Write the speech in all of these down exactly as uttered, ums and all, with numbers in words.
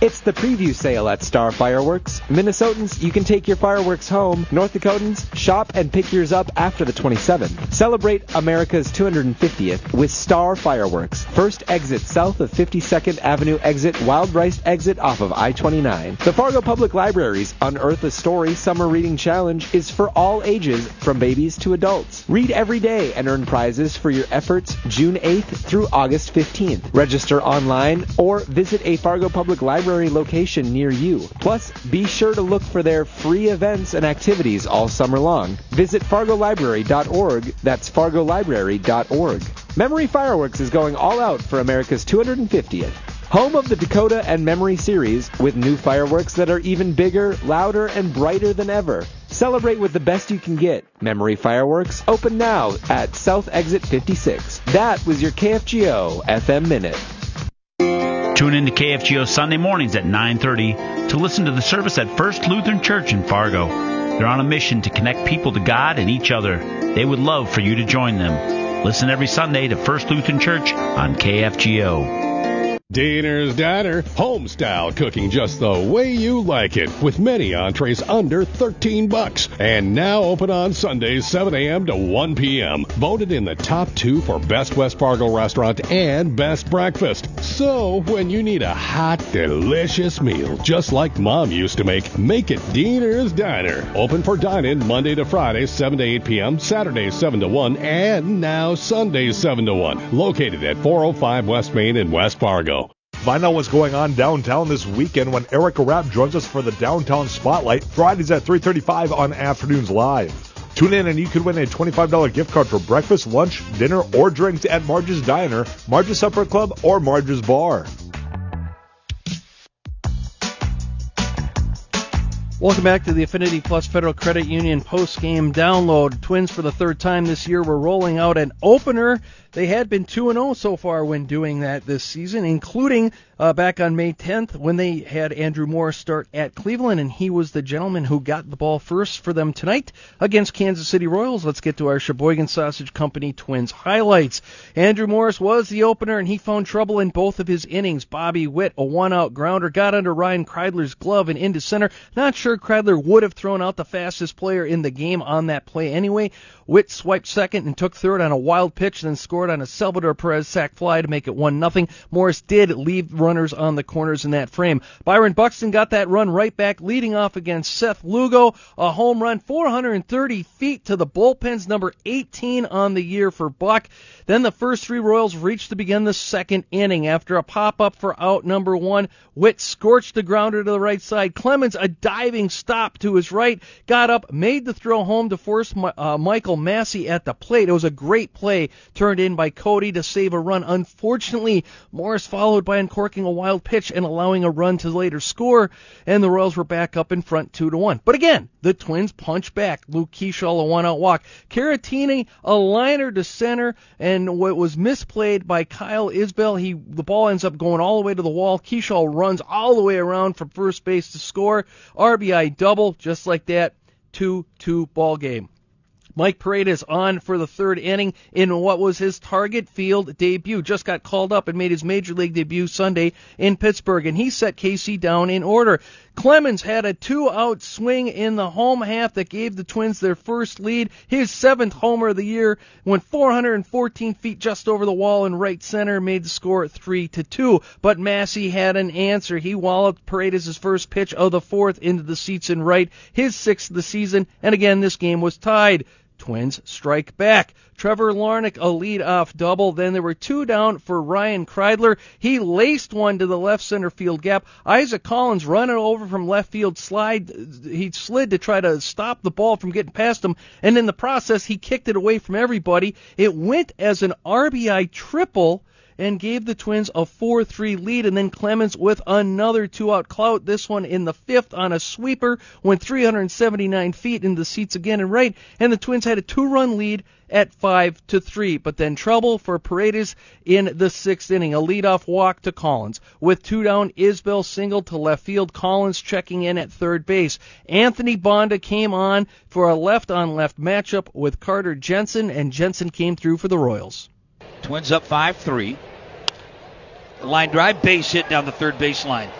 It's the preview sale at Star Fireworks. Minnesotans, you can take your fireworks home. North Dakotans, shop and pick yours up after the twenty-seventh. Celebrate America's two hundred fiftieth with Star Fireworks. First exit south of fifty-second Avenue exit, Wild Rice exit off of I twenty-nine. The Fargo Public Library's Unearth a Story Summer Reading Challenge is for all ages, from babies to adults. Read every day and earn prizes for your efforts June eighth through August fifteenth. Register online or visit a Fargo Public Library location near you. Plus, be sure to look for their free events and activities all summer long. Visit fargo library dot org. That's fargo library dot org. Memory Fireworks is going all out for America's two hundred fiftieth. Home of the Dakota and Memory series, with new fireworks that are even bigger, louder, and brighter than ever. Celebrate with the best you can get. Memory Fireworks, open now at South Exit fifty-six. That was your K F G O F M Minute. Tune in to K F G O Sunday mornings at nine thirty to listen to the service at First Lutheran Church in Fargo. They're on a mission to connect people to God and each other. They would love for you to join them. Listen every Sunday to First Lutheran Church on K F G O. Diener's Diner, home-style cooking just the way you like it, with many entrees under thirteen bucks. And now open on Sundays, seven a.m. to one p.m. Voted in the top two for Best West Fargo Restaurant and Best Breakfast. So, when you need a hot, delicious meal, just like Mom used to make, make it Diener's Diner. Open for dine-in Monday to Friday, seven to eight p.m., Saturdays, seven to one, and now Sundays, seven to one. Located at four oh five West Main in West Fargo. Find out what's going on downtown this weekend when Erica Rapp joins us for the Downtown Spotlight, Fridays at three thirty-five on Afternoons Live. Tune in and you could win a twenty-five dollars gift card for breakfast, lunch, dinner, or drinks at Marge's Diner, Marge's Supper Club, or Marge's Bar. Welcome back to the Affinity Plus Federal Credit Union post-game download. Twins, for the third time this year, were rolling out an opener. They had been two and oh so far when doing that this season, including uh, back on May tenth when they had Andrew Morris start at Cleveland, and he was the gentleman who got the ball first for them tonight against Kansas City Royals. Let's get to our Sheboygan Sausage Company Twins highlights. Andrew Morris was the opener, and he found trouble in both of his innings. Bobby Witt, a one-out grounder, got under Ryan Kreidler's glove and into center. Not sure Kreidler would have thrown out the fastest player in the game on that play anyway. Witt swiped second and took third on a wild pitch, then scored on a Salvador Perez sac fly to make it one nothing. Morris did leave runners on the corners in that frame. Byron Buxton got that run right back, leading off against Seth Lugo. A home run, four hundred thirty feet to the bullpens, number eighteen on the year for Buck. Then the first three Royals reached to begin the second inning. After a pop-up for out number one, Witt scorched the grounder to the right side. Clemens, a diving stop to his right, got up, made the throw home to force uh, Michael Massey at the plate. It was a great play turned in by Cody to save a run. Unfortunately, Morris followed by uncorking a wild pitch and allowing a run to later score, and the Royals were back up in front two to one. But again, the Twins punch back. Luke Keeschall, a one-out walk. Caratini, a liner to center, and what was misplayed by Kyle Isbell, he the ball ends up going all the way to the wall. Keeschall runs all the way around from first base to score. R B I double, just like that. two two ball game. Mike Paredes on for the third inning in what was his Target Field debut. Just got called up and made his Major League debut Sunday in Pittsburgh, and he set K C down in order. Clemens had a two-out swing in the home half that gave the Twins their first lead. His seventh homer of the year, went four hundred fourteen feet just over the wall in right center, made the score three to two. But Massey had an answer. He walloped Paredes' first pitch of the fourth into the seats in right, his sixth of the season, and again this game was tied. Twins strike back. Trevor Larnach, a lead-off double. Then there were two down for Ryan Kreidler. He laced one to the left center field gap. Isaac Collins running over from left field slide. He slid to try to stop the ball from getting past him, and in the process, he kicked it away from everybody. It went as an R B I triple and gave the Twins a four three lead, and then Clemens with another two-out clout, this one in the fifth on a sweeper, went three hundred seventy-nine feet in the seats again and right, and the Twins had a two-run lead at five to three, but then trouble for Paredes in the sixth inning, a leadoff walk to Collins. With two down, Isbell singled to left field, Collins checking in at third base. Anthony Bonda came on for a left-on-left matchup with Carter Jensen, and Jensen came through for the Royals. Twins up five three. Line drive, base hit down the third baseline.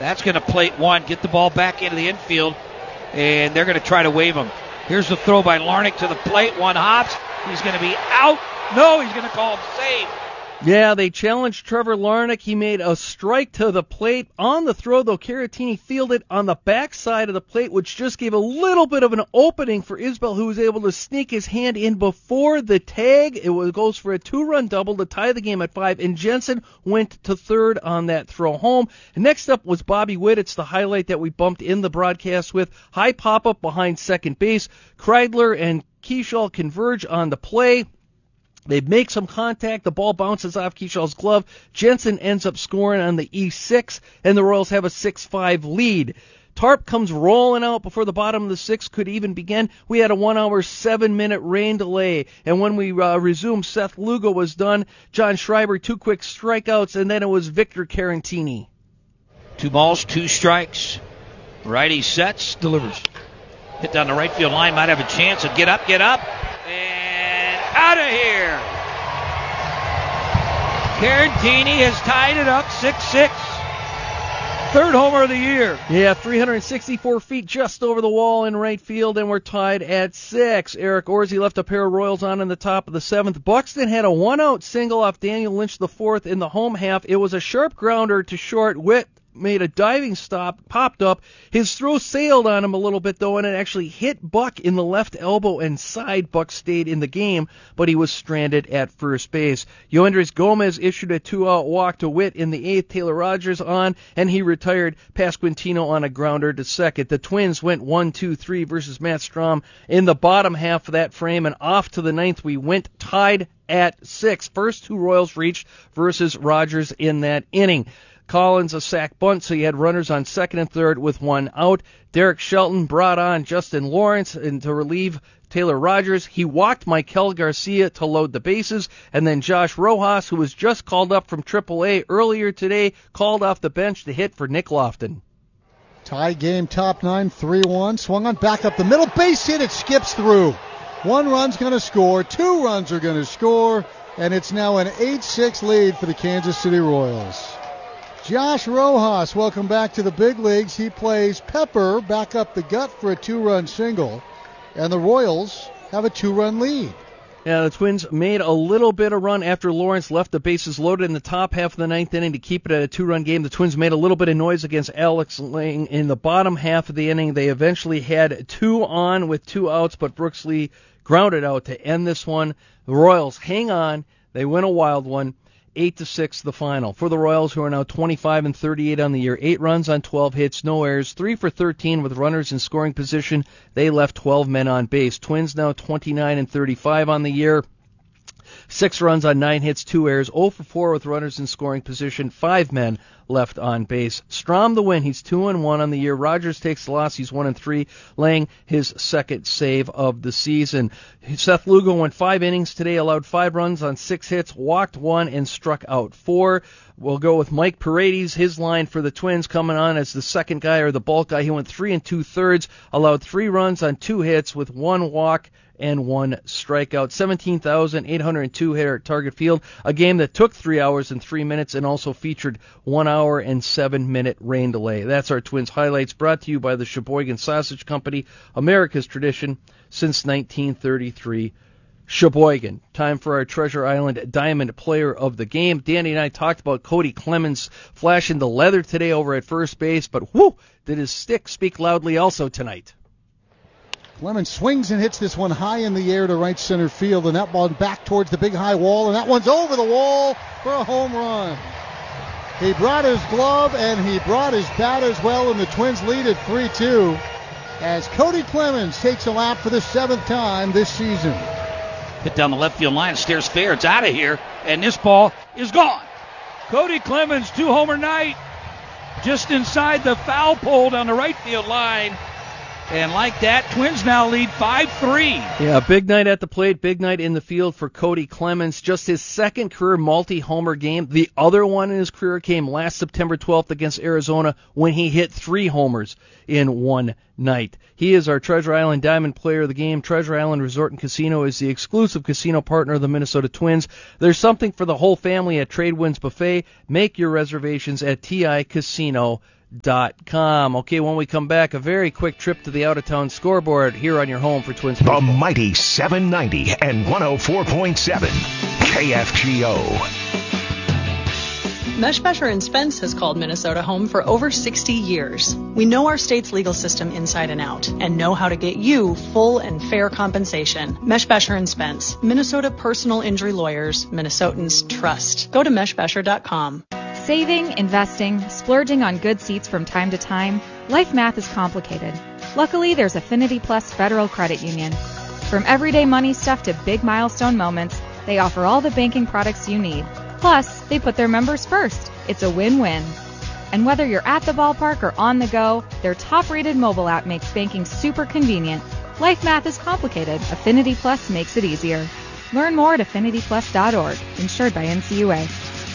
That's going to plate one, get the ball back into the infield, and they're going to try to wave him. Here's the throw by Larnach to the plate. One hops. He's going to be out. No, he's going to call him safe. Yeah, they challenged Trevor Larnach. He made a strike to the plate on the throw, though Caratini fielded on the backside of the plate, which just gave a little bit of an opening for Isbell, who was able to sneak his hand in before the tag. It was, goes for a two-run double to tie the game at five, and Jensen went to third on that throw home. And next up was Bobby Witt. It's the highlight that we bumped in the broadcast with. High pop-up behind second base. Kreidler and Keschall converge on the play. They make some contact. The ball bounces off Keschall's glove. Jensen ends up scoring on the E six, and the Royals have a six five lead. Tarp comes rolling out before the bottom of the sixth could even begin. We had a one-hour, seven-minute rain delay, and when we uh, resumed, Seth Lugo was done. John Schreiber, two quick strikeouts, and then it was Victor Caratini. Two balls, two strikes. Righty sets, delivers. Hit down the right field line, might have a chance. And get up, get up, and out of here. Caratini has tied it up six six. Third homer of the year. Yeah, three hundred sixty-four feet just over the wall in right field, and we're tied at six. Eric Orsi left a pair of Royals on in the top of the seventh. Buxton had a one-out single off Daniel Lynch the fourth in the home half. It was a sharp grounder to short. Witt made a diving stop, popped up. His throw sailed on him a little bit, though, and it actually hit Buck in the left elbow and side. Buck stayed in the game, but he was stranded at first base. Yoendris Gomez issued a two-out walk to Witt in the eighth. Taylor Rogers on, and he retired Pasquantino on a grounder to second. The Twins went one two three versus Matt Strom in the bottom half of that frame, and off to the ninth we went, tied at six. First two Royals reached versus Rogers in that inning. Collins a sack bunt, so he had runners on second and third with one out. Derek Shelton brought on Justin Lawrence and to relieve Taylor Rogers. He walked Mikel Garcia to load the bases, and then Josh Rojas, who was just called up from triple A earlier today, called off the bench to hit for Nick Lofton. Tie game, top nine, three one. Swung on, back up the middle, base hit, it skips through. One run's going to score, two runs are going to score, and it's now an eight six lead for the Kansas City Royals. Josh Rojas, welcome back to the big leagues. He plays Pepper back up the gut for a two-run single, and the Royals have a two-run lead. Yeah, the Twins made a little bit of run after Lawrence left the bases loaded in the top half of the ninth inning to keep it at a two-run game. The Twins made a little bit of noise against Alex Lang in the bottom half of the inning. They eventually had two on with two outs, but Brooks Lee grounded out to end this one. The Royals hang on. They win a wild one. Eight to six, the final. For the Royals, who are now twenty-five and thirty-eight on the year, eight runs on twelve hits, no errors, three for thirteen with runners in scoring position. They left twelve men on base. Twins now twenty-nine and thirty-five on the year. Six runs on nine hits, two errors, zero for four with runners in scoring position, five men left on base. Strom the win. He's two and one on the year. Rogers takes the loss. He's one and three, laying his second save of the season. Seth Lugo went five innings today, allowed five runs on six hits, walked one, and struck out four. We'll go with Mike Paredes, his line for the Twins, coming on as the second guy or the bulk guy. He went three and two thirds, allowed three runs on two hits with one walk and one strikeout. seventeen thousand eight hundred two here at Target Field, a game that took three hours and three minutes and also featured one hour and seven minute rain delay. That's our Twins highlights, brought to you by the Sheboygan Sausage Company, America's tradition since nineteen thirty-three. Sheboygan. Time for our Treasure Island Diamond Player of the Game. Danny and I talked about Cody Clemens flashing the leather today over at first base, but whoo, did his stick speak loudly also tonight. Clemens swings and hits this one high in the air to right center field, and that ball back towards the big high wall, and that one's over the wall for a home run. He brought his glove and he brought his bat as well, and the Twins lead at three two as Cody Clemens takes a lap for the seventh time this season. Hit down the left field line, stares fair. It's out of here, and this ball is gone. Cody Clemens, two-homer night, just inside the foul pole down the right field line. And like that, Twins now lead five three. Yeah, big night at the plate, big night in the field for Cody Clemens. Just his second career multi-homer game. The other one in his career came last September twelfth against Arizona when he hit three homers in one night. He is our Treasure Island Diamond Player of the Game. Treasure Island Resort and Casino is the exclusive casino partner of the Minnesota Twins. There's something for the whole family at Tradewinds Buffet. Make your reservations at T I casino dot com. Okay, when we come back, a very quick trip to the out-of-town scoreboard here on your home for Twins The baseball. mighty seven ninety and one oh four point seven K F G O. Meshbesher and Spence has called Minnesota home for over sixty years. We know our state's legal system inside and out and know how to get you full and fair compensation. Meshbesher and Spence, Minnesota personal injury lawyers, Minnesotans trust. Go to meshbesher dot com. Saving, investing, splurging on good seats from time to time, life math is complicated. Luckily, there's Affinity Plus Federal Credit Union. From everyday money stuff to big milestone moments, they offer all the banking products you need. Plus, they put their members first. It's a win-win. And whether you're at the ballpark or on the go, their top-rated mobile app makes banking super convenient. Life math is complicated. Affinity Plus makes it easier. Learn more at affinity plus dot org. Insured by N C U A.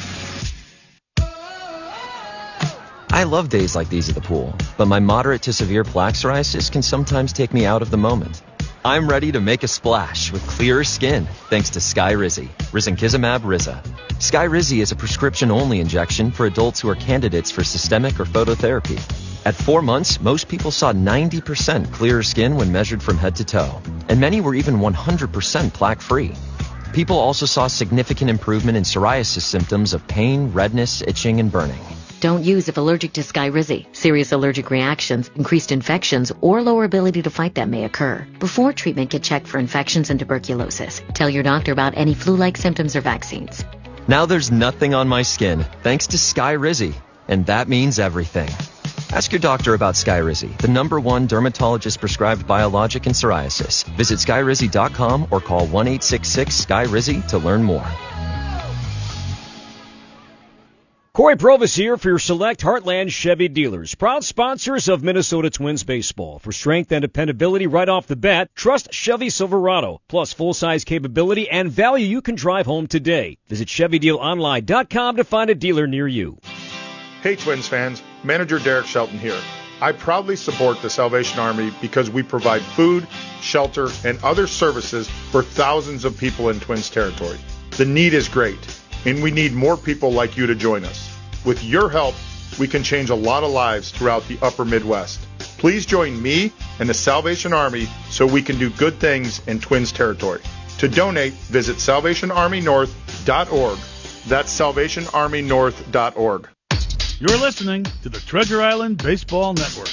I love days like these at the pool, but my moderate to severe plaque psoriasis can sometimes take me out of the moment. I'm ready to make a splash with clearer skin thanks to Skyrizi, risankizumab Riza. Skyrizi is a prescription-only injection for adults who are candidates for systemic or phototherapy. At four months, most people saw ninety percent clearer skin when measured from head to toe, and many were even one hundred percent plaque-free. People also saw significant improvement in psoriasis symptoms of pain, redness, itching, and burning. Don't use if allergic to Skyrizi. Serious allergic reactions, increased infections, or lower ability to fight them may occur. Before treatment, get checked for infections and tuberculosis. Tell your doctor about any flu-like symptoms or vaccines. Now there's nothing on my skin thanks to Skyrizi, and that means everything. Ask your doctor about Skyrizi, the number one dermatologist-prescribed biologic in psoriasis. Visit skyrizi dot com or call one eight six six Skyrizi to learn more. Corey Provis here for your select Heartland Chevy dealers, proud sponsors of Minnesota Twins baseball. For strength and dependability right off the bat, trust Chevy Silverado, plus full-size capability and value you can drive home today. Visit Chevy Deal Online dot com to find a dealer near you. Hey Twins fans, Manager Derek Shelton here. I proudly support the Salvation Army because we provide food, shelter, and other services for thousands of people in Twins territory. The need is great, and we need more people like you to join us. With your help, we can change a lot of lives throughout the upper Midwest. Please join me and the Salvation Army so we can do good things in Twins territory. To donate, visit salvation army north dot org. That's salvation army north dot org. You're listening to the Treasure Island Baseball Network.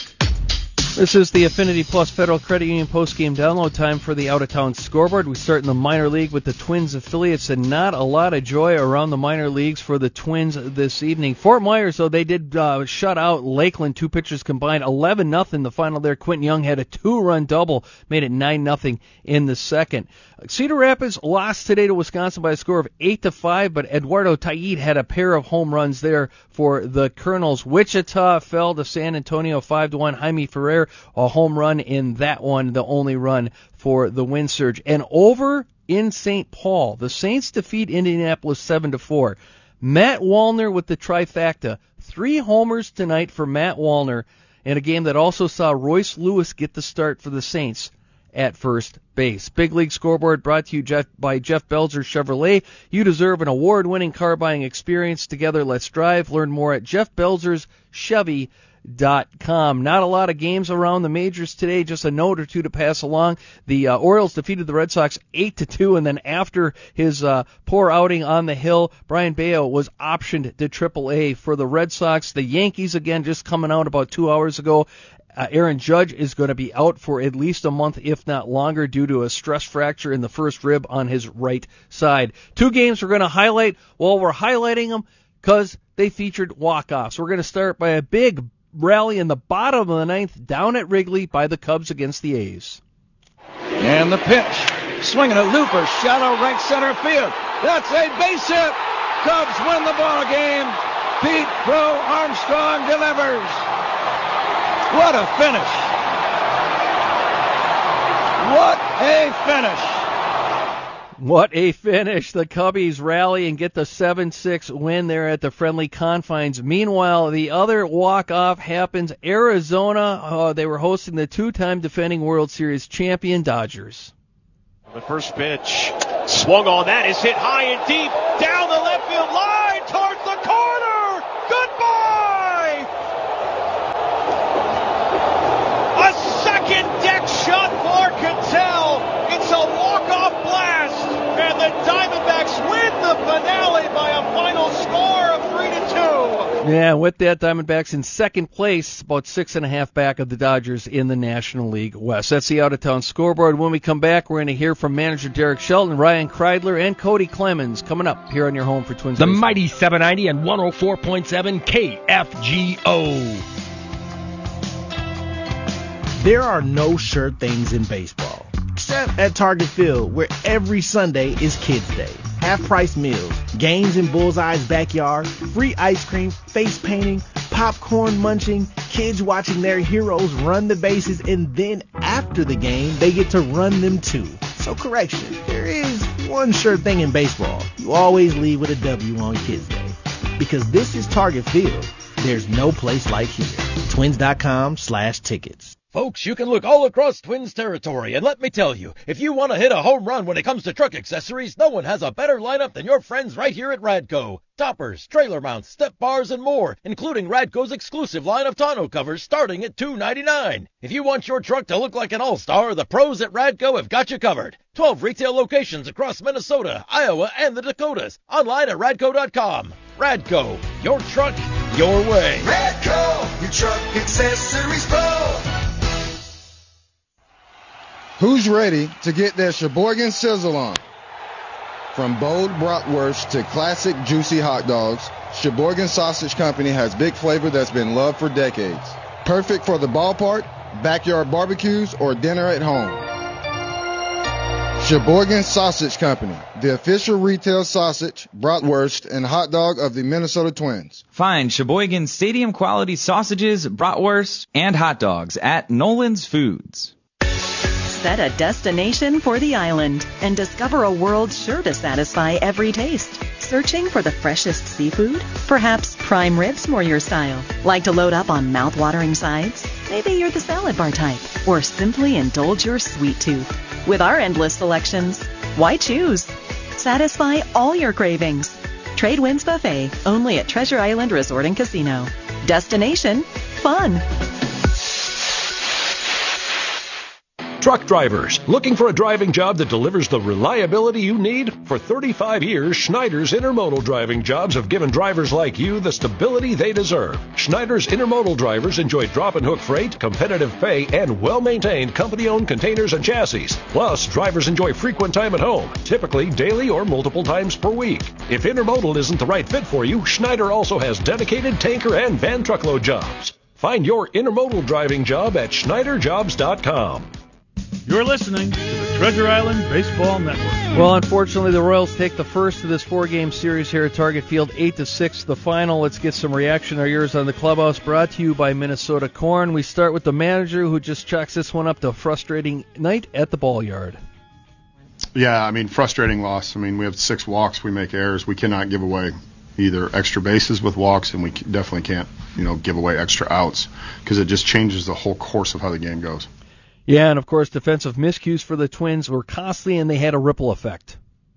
This is the Affinity Plus Federal Credit Union post-game download time for the out-of-town scoreboard. We start in the minor league with the Twins affiliates, and not a lot of joy around the minor leagues for the Twins this evening. Fort Myers, though, they did uh, shut out Lakeland, two pitchers combined, eleven nothing the final there. Quentin Young had a two-run double, made it nine nothing in the second. Cedar Rapids lost today to Wisconsin by a score of eight to five, but Eduardo Taid had a pair of home runs there for the Colonels. Wichita fell to San Antonio five to one. Jaime Ferrer, a home run in that one, the only run for the Wind Surge. And over in Saint Paul, the Saints defeat Indianapolis seven to four. Matt Wallner with the trifecta. Three homers tonight for Matt Wallner in a game that also saw Royce Lewis get the start for the Saints at first base. Big League Scoreboard brought to you Jeff, by Jeff Belzer Chevrolet. You deserve an award-winning car buying experience. Together, let's drive. Learn more at jeff belzers chevy dot com. Not a lot of games around the majors today. Just a note or two to pass along. The uh, Orioles defeated the Red Sox eight to two, and then after his uh, poor outing on the hill, Brian Bayo was optioned to triple A for the Red Sox. The Yankees, again, just coming out about two hours ago. Uh, Aaron Judge is going to be out for at least a month, if not longer, due to a stress fracture in the first rib on his right side. Two games we're going to highlight while we're highlighting them because they featured walk-offs. We're going to start by a big rally in the bottom of the ninth down at Wrigley by the Cubs against the A's. And the pitch. Swinging a looper. Shallow right center field. That's a base hit. Cubs win the ball game. Pete Crow Armstrong delivers. What a finish. What a finish. What a finish. The Cubbies rally and get the seven six win there at the friendly confines. Meanwhile, the other walk-off happens. Arizona, uh, they were hosting the two-time defending World Series champion Dodgers. The first pitch swung on. That is hit high and deep down the left field line towards the corner. Goodbye. Yeah, with that, Diamondbacks in second place, about six and a half back of the Dodgers in the National League West. That's the out-of-town scoreboard. When we come back, we're going to hear from manager Derek Shelton, Ryan Kreidler, and Cody Clemens coming up here on your home for Twins. The mighty seven ninety and one oh four point seven K F G O. There are no sure things in baseball, except at Target Field, where every Sunday is Kids Day. Half-price meals, games in Bullseye's backyard, free ice cream, face painting, popcorn munching, kids watching their heroes run the bases, and then after the game, they get to run them too. So correction, there is one sure thing in baseball. You always leave with a W on Kids Day. Because this is Target Field. There's no place like here. Twins.com slash tickets. Folks, you can look all across Twins territory, and let me tell you, if you want to hit a home run when it comes to truck accessories, no one has a better lineup than your friends right here at Radco. Toppers, trailer mounts, step bars, and more, including Radco's exclusive line of tonneau covers starting at two dollars and ninety-nine cents. If you want your truck to look like an all-star, the pros at Radco have got you covered. twelve retail locations across Minnesota, Iowa, and the Dakotas. Online at radco dot com. Radco, your truck, your way. Radco, your truck accessories pro. Who's ready to get their Sheboygan Sizzle on? From bold bratwurst to classic juicy hot dogs, Sheboygan Sausage Company has big flavor that's been loved for decades. Perfect for the ballpark, backyard barbecues, or dinner at home. Sheboygan Sausage Company, the official retail sausage, bratwurst, and hot dog of the Minnesota Twins. Find Sheboygan Stadium quality sausages, bratwurst, and hot dogs at Nolan's Foods. Set a destination for the island and discover a world sure to satisfy every taste. Searching for the freshest seafood? Perhaps prime ribs more your style. Like to load up on mouth-watering sides? Maybe you're the salad bar type. Or simply indulge your sweet tooth. With our endless selections, why choose? Satisfy all your cravings. Trade Winds Buffet, only at Treasure Island Resort and Casino. Destination, fun. Truck drivers, looking for a driving job that delivers the reliability you need? For thirty-five years, Schneider's Intermodal driving jobs have given drivers like you the stability they deserve. Schneider's Intermodal drivers enjoy drop and hook freight, competitive pay, and well-maintained company-owned containers and chassis. Plus, drivers enjoy frequent time at home, typically daily or multiple times per week. If Intermodal isn't the right fit for you, Schneider also has dedicated tanker and van truckload jobs. Find your Intermodal driving job at Schneider Jobs dot com. You're listening to the Treasure Island Baseball Network. Well, unfortunately, the Royals take the first of this four-game series here at Target Field, eight to six, the final. Let's get some reaction. Our ears on the clubhouse, brought to you by Minnesota Corn. We start with the manager, who just chalks this one up to a frustrating night at the ball yard. Yeah, I mean, frustrating loss. I mean, we have six walks. We make errors. We cannot give away either extra bases with walks, and we definitely can't, you know, give away extra outs because it just changes the whole course of how the game goes. Yeah, and of course, defensive miscues for the Twins were costly, and they had a ripple effect.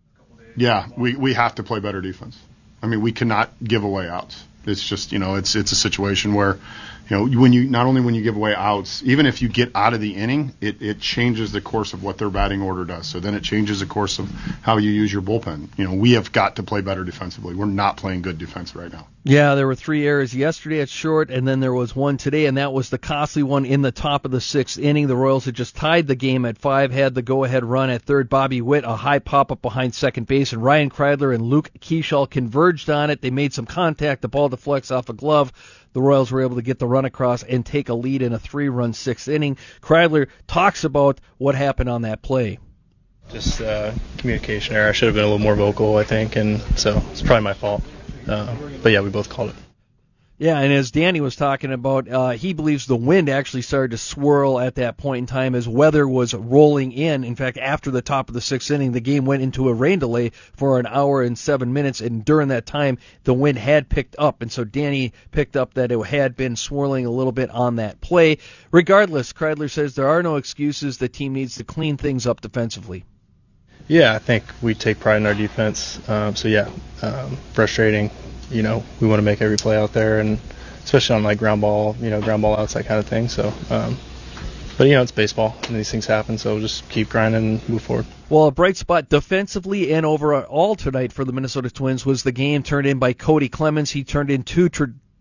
Yeah, we, we have to play better defense. I mean, we cannot give away outs. It's just, you know, it's it's a situation where, you know, when you not only when you give away outs, even if you get out of the inning, it, it changes the course of what their batting order does. So then it changes the course of how you use your bullpen. You know, we have got to play better defensively. We're not playing good defense right now. Yeah, there were three errors yesterday at short, and then there was one today, and that was the costly one in the top of the sixth inning. The Royals had just tied the game at five, had the go-ahead run at third. Bobby Witt, a high pop-up behind second base, and Ryan Kreidler and Luke Keeschall converged on it. They made some contact. The ball deflects off a glove. The Royals were able to get the run across and take a lead in a three-run sixth inning. Kreidler talks about what happened on that play. Just uh, communication error. I should have been a little more vocal, I think, and so it's probably my fault. Uh, but yeah, we both called it. Yeah, and as Danny was talking about, uh, he believes the wind actually started to swirl at that point in time as weather was rolling in. In fact, after the top of the sixth inning, the game went into a rain delay for an hour and seven minutes, and during that time, the wind had picked up, and so Danny picked up that it had been swirling a little bit on that play. Regardless, Kreidler says there are no excuses. The team needs to clean things up defensively. Yeah, I think we take pride in our defense. Um, so, yeah, um, frustrating. You know, we want to make every play out there, and especially on, like, ground ball, you know, ground ball outs, that kind of thing. So, um, but, you know, it's baseball, and these things happen, so we'll just keep grinding and move forward. Well, a bright spot defensively and overall tonight for the Minnesota Twins was the game turned in by Cody Clemens. He turned in two tr-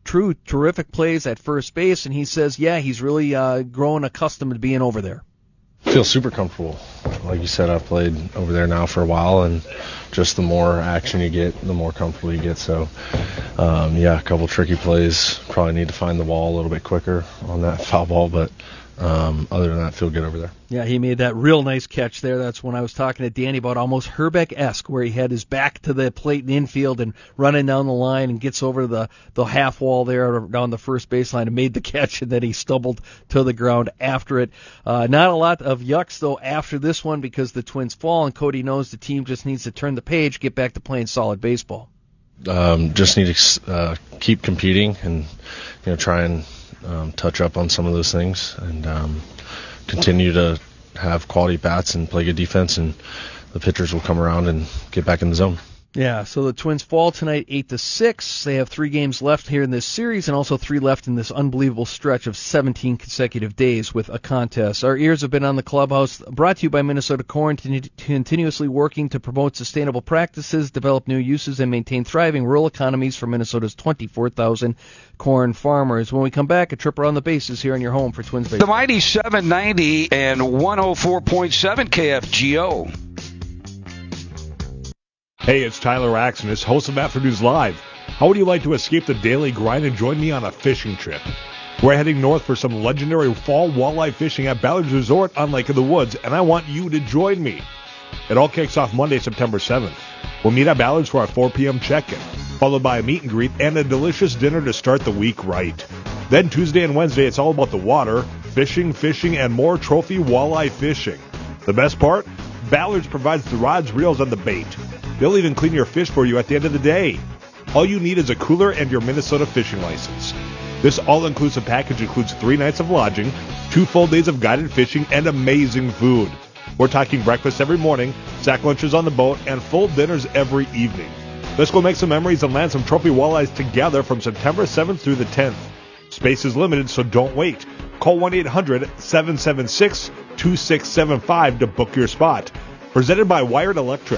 true terrific plays at first base, and he says, yeah, he's really uh, grown accustomed to being over there. Feel super comfortable. Like you said, I've played over there now for a while, and just the more action you get, the more comfortable you get. So, um, yeah, a couple tricky plays. Probably need to find the wall a little bit quicker on that foul ball, but um, other than that, feel good over there. Yeah, he made that real nice catch there. That's when I was talking to Danny about almost Herbeck-esque, where he had his back to the plate and infield and running down the line and gets over the, the half wall there down the first baseline and made the catch, and then he stumbled to the ground after it. Uh, not a lot of yucks, though, after this one because the Twins fall, and Cody knows the team just needs to turn the page, get back to playing solid baseball. Um, just need to uh, keep competing and you know try and um, touch up on some of those things and um, continue to have quality bats and play good defense, and the pitchers will come around and get back in the zone. Yeah, so the Twins fall tonight eight to six. They have three games left here in this series and also three left in this unbelievable stretch of seventeen consecutive days with a contest. Our ears have been on the clubhouse, brought to you by Minnesota Corn, continuously working to promote sustainable practices, develop new uses, and maintain thriving rural economies for Minnesota's twenty-four thousand corn farmers. When we come back, a trip around the bases here on your home for Twins baseball. The mighty seven ninety and one oh four point seven K F G O. Hey, it's Tyler Axonis, host of Afternoons Live. How would you like to escape the daily grind and join me on a fishing trip? We're heading north for some legendary fall walleye fishing at Ballard's Resort on Lake of the Woods, and I want you to join me. It all kicks off Monday, September seventh. We'll meet at Ballard's for our four p.m. check-in, followed by a meet and greet and a delicious dinner to start the week right. Then Tuesday and Wednesday, it's all about the water, fishing, fishing, and more trophy walleye fishing. The best part? Ballard's provides the rods, reels, and the bait. They'll even clean your fish for you at the end of the day. All you need is a cooler and your Minnesota fishing license. This all-inclusive package includes three nights of lodging, two full days of guided fishing, and amazing food. We're talking breakfast every morning, sack lunches on the boat, and full dinners every evening. Let's go make some memories and land some trophy walleyes together from September seventh through the tenth. Space is limited, so don't wait. Call one eight hundred seven seven six two six seven five to book your spot. Presented by Wired Electric.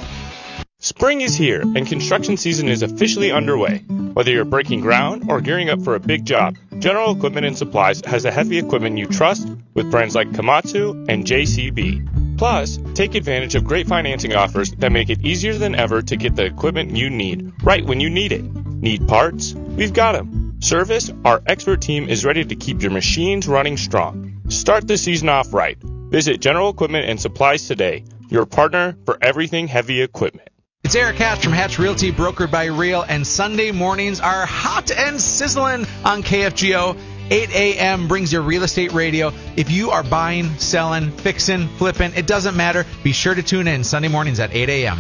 Spring is here, and construction season is officially underway. Whether you're breaking ground or gearing up for a big job, General Equipment and Supplies has the heavy equipment you trust with brands like Komatsu and J C B. Plus, take advantage of great financing offers that make it easier than ever to get the equipment you need right when you need it. Need parts? We've got them. Service? Our expert team is ready to keep your machines running strong. Start the season off right. Visit General Equipment and Supplies today, your partner for everything heavy equipment. It's Eric Hatch from Hatch Realty, brokered by Real, and Sunday mornings are hot and sizzling on K F G O. eight a.m. brings your real estate radio. If you are buying, selling, fixing, flipping, it doesn't matter. Be sure to tune in Sunday mornings at eight a.m.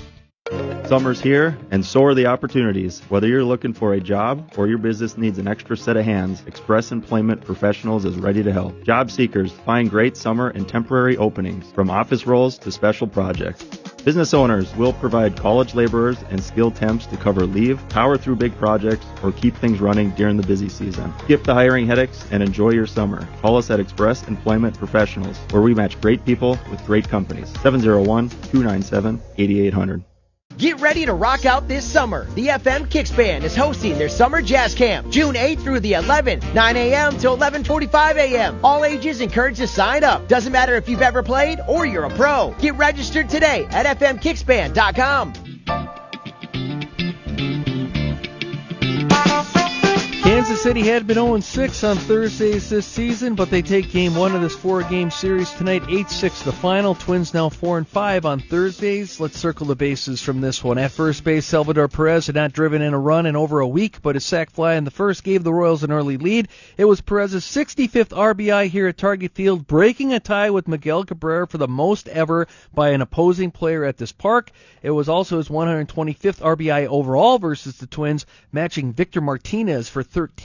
Summer's here, and so are the opportunities. Whether you're looking for a job or your business needs an extra set of hands, Express Employment Professionals is ready to help. Job seekers find great summer and temporary openings, from office roles to special projects. Business owners will provide college laborers and skilled temps to cover leave, power through big projects, or keep things running during the busy season. Skip the hiring headaches and enjoy your summer. Call us at Express Employment Professionals, where we match great people with great companies. seven oh one, two nine seven, eight eight zero zero. Get ready to rock out this summer. The F M Kicks Band is hosting their summer jazz camp, June eighth through the eleventh, nine a.m. to eleven forty-five a.m. All ages encouraged to sign up. Doesn't matter if you've ever played or you're a pro. Get registered today at f m kicks band dot com. Kansas City had been oh and six on Thursdays this season, but they take game one of this four-game series tonight, eight six the final. Twins now four and five on Thursdays. Let's circle the bases from this one. At first base, Salvador Perez had not driven in a run in over a week, but his sac fly in the first gave the Royals an early lead. It was Perez's sixty-fifth R B I here at Target Field, breaking a tie with Miguel Cabrera for the most ever by an opposing player at this park. It was also his one hundred twenty-fifth R B I overall versus the Twins, matching Victor Martinez for thirteen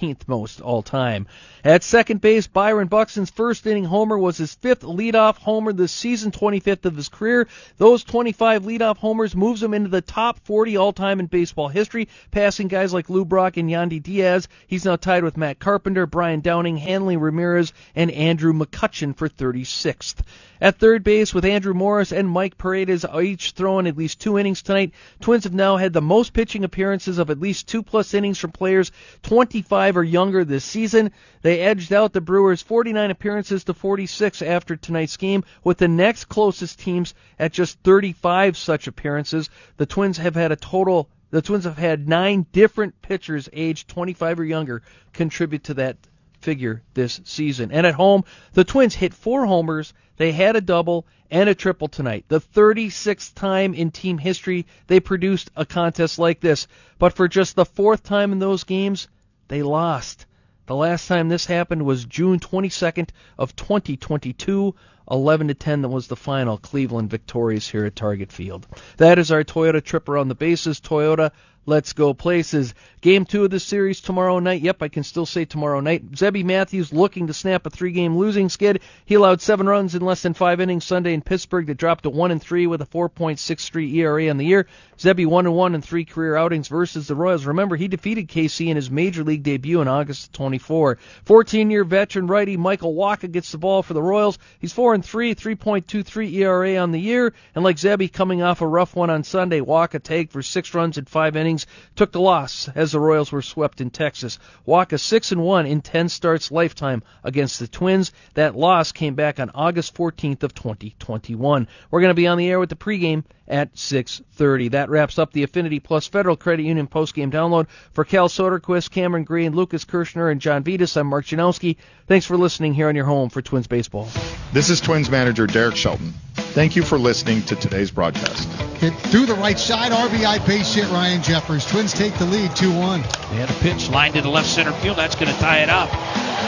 thirteenth most all time. At second base, Byron Buxton's first inning homer was his fifth leadoff homer this season, twenty-fifth of his career. Those twenty-five leadoff homers moves him into the top forty all-time in baseball history, passing guys like Lou Brock and Yandy Diaz. He's now tied with Matt Carpenter, Brian Downing, Hanley Ramirez, and Andrew McCutchen for thirty-sixth. At third base, with Andrew Morris and Mike Paredes each throwing at least two innings tonight, Twins have now had the most pitching appearances of at least two-plus innings from players twenty-five or younger this season. They edged out the Brewers forty-nine appearances to forty-six after tonight's game, with the next closest teams at just thirty-five such appearances. The Twins have had a total The Twins have had nine different pitchers aged twenty-five or younger contribute to that figure this season. And at home, the Twins hit four homers. They had a double and a triple tonight. The thirty-sixth time in team history they produced a contest like this. But for just the fourth time in those games, they lost. The last time this happened was June twenty-second of twenty twenty-two. eleven to ten, that was the final. Cleveland victorious here at Target Field. That is our Toyota trip around the bases. Toyota, let's go places. Game two of the series tomorrow night. Yep, I can still say tomorrow night. Zebby Matthews looking to snap a three-game losing skid. He allowed seven runs in less than five innings Sunday in Pittsburgh to drop to one and three with a four point six three E R A on the year. Zebby one and one in three career outings versus the Royals. Remember, he defeated K C in his major league debut in August of twenty-four. fourteen-year veteran righty Michael Wacha gets the ball for the Royals. He's four and three, three point two three E R A on the year, and like Zebby coming off a rough one on Sunday, Wacha tagged for six runs in five innings, took the loss as the Royals were swept in Texas. Wacha six and one in ten starts lifetime against the Twins. That loss came back on August fourteenth of twenty twenty-one. We're going to be on the air with the pregame at six thirty. That wraps up the Affinity Plus Federal Credit Union postgame download. For Cal Soderquist, Cameron Green, Lucas Kirshner, and John Vitas, I'm Mark Janowski. Thanks for listening here on your home for Twins baseball. This is Twins manager Derek Shelton. Thank you for listening to today's broadcast. Hit through the right side, R B I base hit Ryan Jeffers. Twins take the lead two one. They had a pitch lined to the left center field. That's going to tie it up.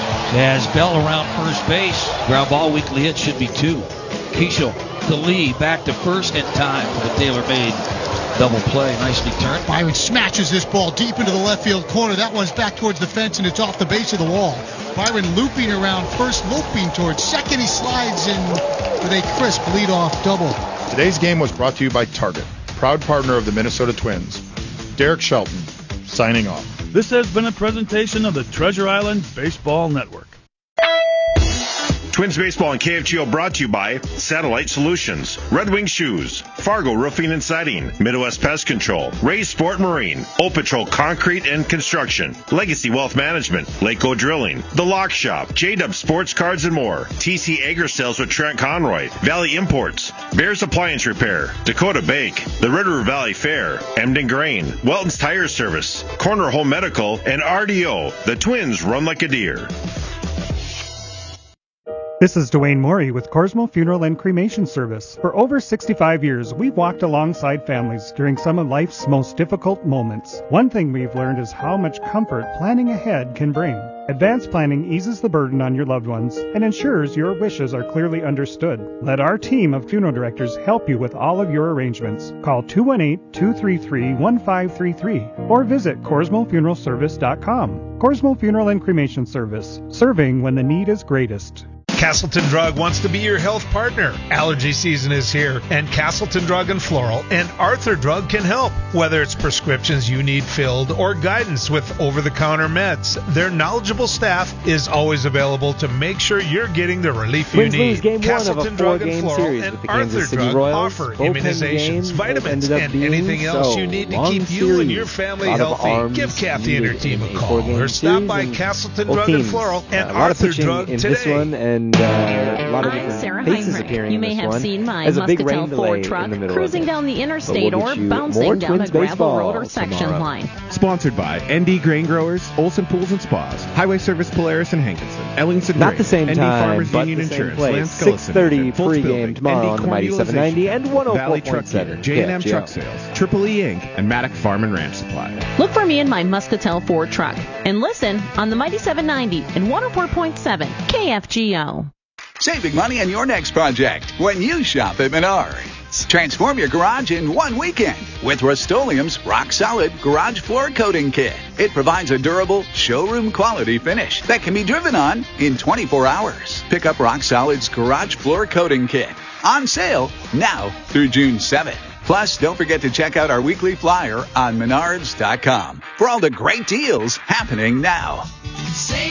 As Bell around first base. Ground ball weakly hit should be two. Keishel, the lead, back to first in time for the tailor-made double play. Nicely turned. Byron smashes this ball deep into the left field corner. That one's back towards the fence, and it's off the base of the wall. Byron looping around first, loping towards second. He slides in with a crisp leadoff double. Today's game was brought to you by Target, proud partner of the Minnesota Twins. Derek Shelton, signing off. This has been a presentation of the Treasure Island Baseball Network. Twins Baseball and K F G O brought to you by Satellite Solutions, Red Wing Shoes, Fargo Roofing and Siding, Midwest Pest Control, Ray's Sport Marine, O Patrol Concrete and Construction, Legacy Wealth Management, Lakeo Drilling, The Lock Shop, J-Dub Sports Cards and more, T C Agri Sales with Trent Conroy, Valley Imports, Bears Appliance Repair, Dakota Bake, the River Valley Fair, Emden Grain, Welton's Tire Service, Corner Home Medical, and R D O. The Twins run like a deer. This is Dwayne Morey with Corsmo Funeral and Cremation Service. For over sixty-five years, we've walked alongside families during some of life's most difficult moments. One thing we've learned is how much comfort planning ahead can bring. Advanced planning eases the burden on your loved ones and ensures your wishes are clearly understood. Let our team of funeral directors help you with all of your arrangements. Call two one eight, two three three, one five three three or visit Corsmo Funeral Service dot com. Corsmo Funeral and Cremation Service, serving when the need is greatest. Castleton Drug wants to be your health partner. Allergy season is here, and Castleton Drug and Floral and Arthur Drug can help. Whether it's prescriptions you need filled or guidance with over-the-counter meds, their knowledgeable staff is always available to make sure you're getting the relief you Twins need. lose game Castleton one of a Drug and four-game Floral series and with the Arthur Kansas City Drug Royals. offer Bullpen immunizations, games vitamins, ended up and being anything else so you need to long keep you and your series. family A lot of healthy. arms Give Kathy and her needed team in a a call four-game or stop series, by and Castleton both Drug and teams, Floral and uh, a lot of Arthur pitching Drug in today. this one, and uh, a lot of I'm different Sarah faces Heinrich. appearing You in may this have one. seen my There's a big Muscatel rain Ford delay truck in the middle cruising of it. down the But interstate we'll or get you bouncing more down a Twins gravel baseball road or section tomorrow. line. Sponsored by N D Grain Growers, Olson Pools and Spas, Highway Service Polaris and Hankinson, Ellingson Not Grain, the same N D time, Farmers but Union the same Insurance, place. Lance six thirty Fultz pregame Building, tomorrow N D on the Mighty seven ninety and one oh four Valley point Truck seven Dealer, J and M K F G O. Truck Sales, Triple E Incorporated, and Maddock Farm and Ranch Supply. Look for me in my Muscatel Ford truck and listen on the Mighty seven ninety and one oh four point seven K F G O. Saving money on your next project when you shop at Menard. minutes. Transform your garage in one weekend with Rust-Oleum's Rock Solid Garage Floor Coating Kit. It provides a durable, showroom quality finish that can be driven on in twenty-four hours. Pick up Rock Solid's Garage Floor Coating Kit. On sale now through June seventh. Plus, don't forget to check out our weekly flyer on menards dot com for all the great deals happening now.